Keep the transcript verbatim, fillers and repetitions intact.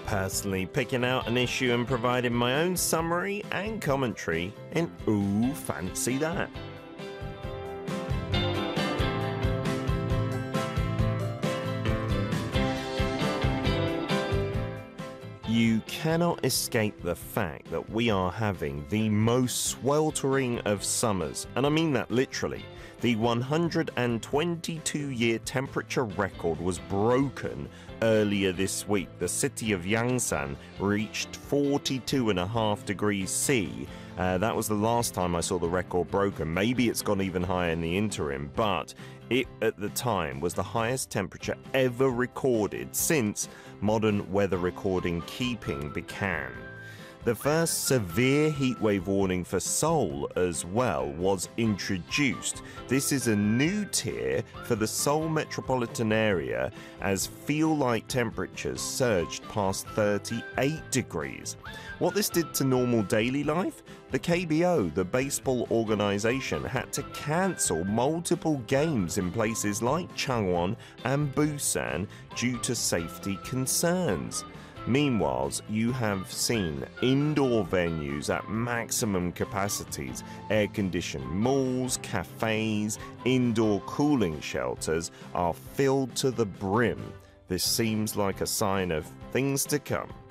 personally picking out an issue and providing my own summary and commentary in Ooh, Fancy That. You cannot escape the fact that we are having the most sweltering of summers, and I mean that literally. The one hundred twenty-two year temperature record was broken earlier this week. The city of Yangsan reached forty-two and a half degrees C. Uh, that was the last time I saw the record broken. Maybe it's gone even higher in the interim, but it at the time was the highest temperature ever recorded since modern weather recording keeping began. The first severe heatwave warning for Seoul as well was introduced. This is a new tier for the Seoul metropolitan area as feel-like temperatures surged past thirty-eight degrees. What this did to normal daily life? The K B O, the baseball organization, had to cancel multiple games in places like Changwon and Busan due to safety concerns. Meanwhile, you have seen indoor venues at maximum capacities, air-conditioned malls, cafes, indoor cooling shelters are filled to the brim. This seems like a sign of things to come.